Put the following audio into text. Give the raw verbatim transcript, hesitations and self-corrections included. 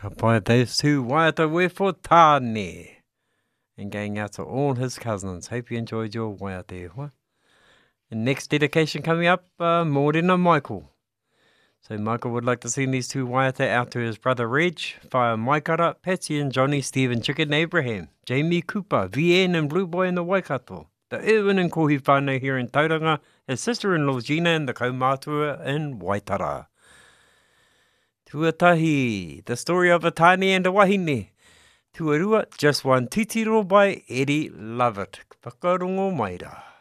By those two waiata wherefore tāne. And going out to all his cousins. Hope you enjoyed your waiata hoa. And next dedication coming up, uh, Morena Michael. So Michael would like to send these two waiata out to his brother Reg, Whaia Maikara, Patsy and Johnny, Stephen Chicken Abraham, Jamie Cooper, V N and Blue Boy in the Waikato, the Irwin and Kohi whānau here in Tauranga, his sister-in-law Gina and the kaumātua in Waitara. Tuatahi, the story of a tāne and a wahine. Tuarua, just one titiro by Eddie Lovett. Whakarongo maira.